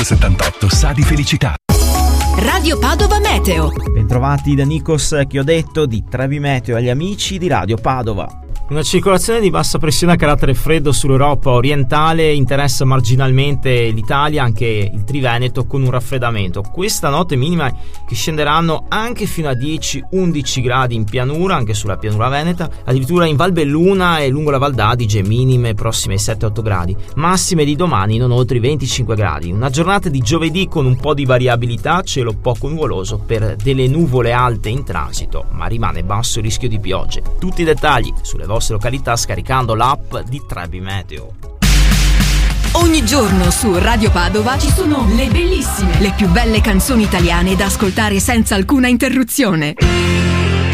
78 sa di felicità. Radio Padova Meteo. Bentrovati da Nikos Chiodetto di Trebi Meteo agli amici di Radio Padova. Una circolazione di bassa pressione a carattere freddo sull'Europa orientale interessa marginalmente l'Italia, anche il Triveneto, con un raffreddamento. Questa notte minima che scenderanno anche fino a 10-11 gradi in pianura, anche sulla pianura veneta, addirittura in Val Belluna e lungo la Val d'Adige, minime prossime ai 7-8 gradi, massime di domani non oltre i 25 gradi. Una giornata di giovedì con un po' di variabilità, cielo poco nuvoloso per delle nuvole alte in transito, ma rimane basso il rischio di piogge. Tutti i dettagli sulle vostre località scaricando l'app di Trebi Meteo. Ogni giorno su Radio Padova ci sono le bellissime, le più belle canzoni italiane da ascoltare senza alcuna interruzione.